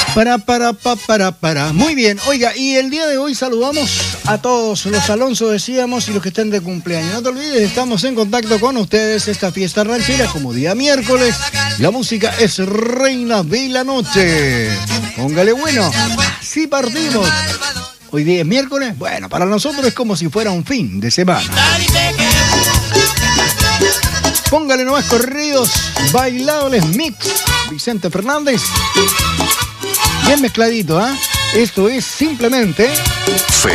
Para. Muy bien, oiga, y el día de hoy saludamos a todos los Alonso, decíamos, y los que estén de cumpleaños. No te olvides, estamos en contacto con ustedes. Esta fiesta ranchera, como día miércoles, la música es reina de la noche. Póngale bueno, así partimos. Hoy día es miércoles, bueno, para nosotros es como si fuera un fin de semana. Póngale nomás corridos bailables mix, Vicente Fernández. Bien mezcladito, ¿ah? Esto es simplemente